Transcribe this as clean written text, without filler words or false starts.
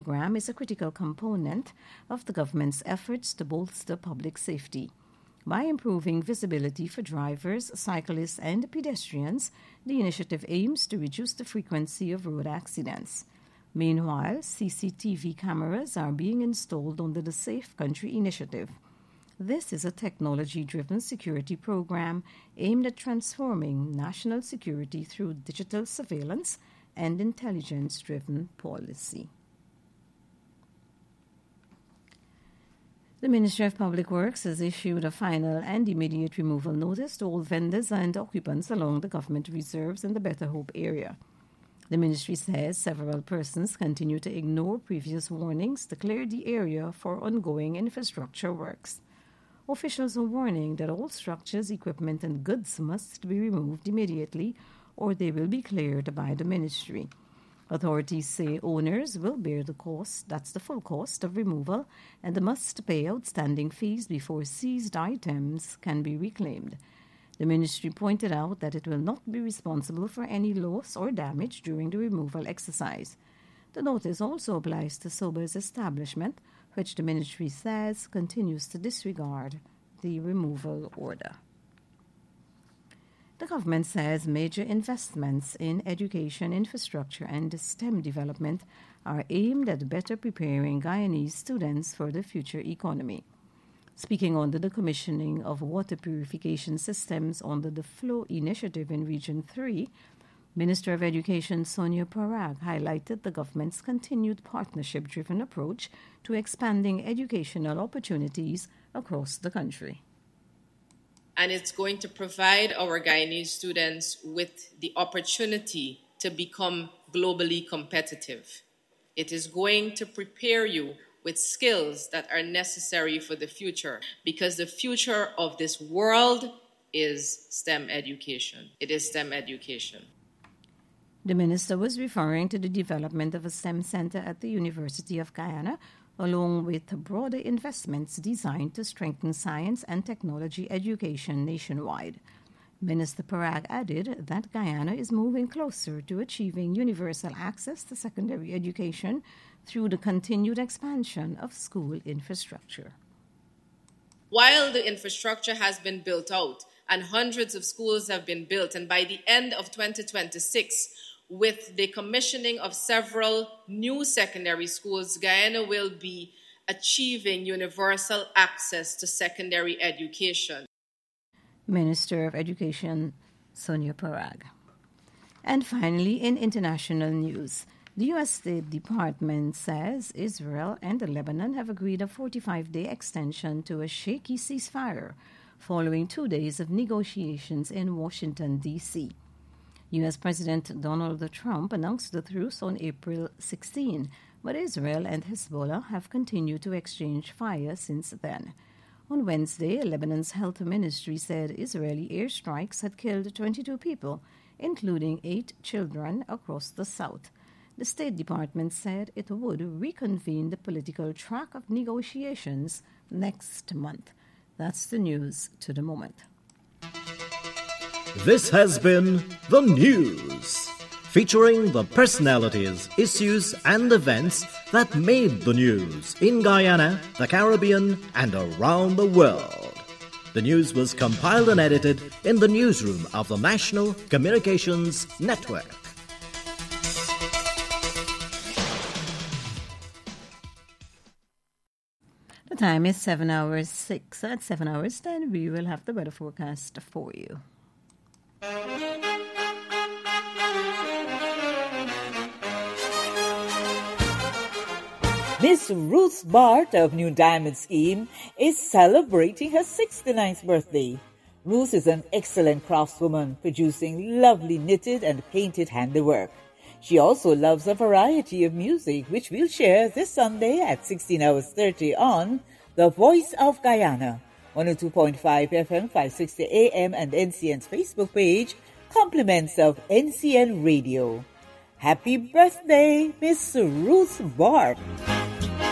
program is a critical component of the government's efforts to bolster public safety. By improving visibility for drivers, cyclists, and pedestrians, the initiative aims to reduce the frequency of road accidents. Meanwhile, CCTV cameras are being installed under the Safe Country initiative. This is a technology-driven security program aimed at transforming national security through digital surveillance and intelligence-driven policy. The Ministry of Public Works has issued a final and immediate removal notice to all vendors and occupants along the government reserves in the Better Hope area. The ministry says several persons continue to ignore previous warnings to clear the area for ongoing infrastructure works. Officials are warning that all structures, equipment, and goods must be removed immediately or they will be cleared by the ministry. Authorities say owners will bear the cost, that's the full cost of removal, and must pay outstanding fees before seized items can be reclaimed. The ministry pointed out that it will not be responsible for any loss or damage during the removal exercise. The notice also applies to Sober's establishment, which the ministry says continues to disregard the removal order. The government says major investments in education infrastructure and STEM development are aimed at better preparing Guyanese students for the future economy. Speaking under the commissioning of water purification systems under the Flow Initiative in Region 3, Minister of Education Sonia Parag highlighted the government's continued partnership-driven approach to expanding educational opportunities across the country. And it's going to provide our Guyanese students with the opportunity to become globally competitive. It is going to prepare you with skills that are necessary for the future, because the future of this world is STEM education. It is STEM education. The minister was referring to the development of a STEM center at the University of Guyana, along with broader investments designed to strengthen science and technology education nationwide. Minister Parag added that Guyana is moving closer to achieving universal access to secondary education through the continued expansion of school infrastructure. While the infrastructure has been built out and hundreds of schools have been built, and by the end of 2026, with the commissioning of several new secondary schools, Guyana will be achieving universal access to secondary education. Minister of Education Sonia Parag. And finally, in international news, the U.S. State Department says Israel and Lebanon have agreed a 45-day extension to a shaky ceasefire following 2 days of negotiations in Washington, D.C. U.S. President Donald Trump announced the truce on April 16, but Israel and Hezbollah have continued to exchange fire since then. On Wednesday, Lebanon's health ministry said Israeli airstrikes had killed 22 people, including 8 children, across the south. The State Department said it would reconvene the political track of negotiations next month. That's the news to the moment. This has been The News, featuring the personalities, issues, and events that made the news in Guyana, the Caribbean, and around the world. The news was compiled and edited in the newsroom of the National Communications Network. The time is 7 hours 6. At 7 hours 10, we will have the weather forecast for you. Miss Ruth Bart of New Diamond Scheme is celebrating her 69th birthday. Ruth is an excellent craftswoman, producing lovely knitted and painted handiwork. She also loves a variety of music, which we'll share this Sunday at 16:30 on The Voice of Guyana, 102.5 FM, 560 AM, and NCN's Facebook page, compliments of NCN Radio. Happy birthday, Miss Ruth Bart.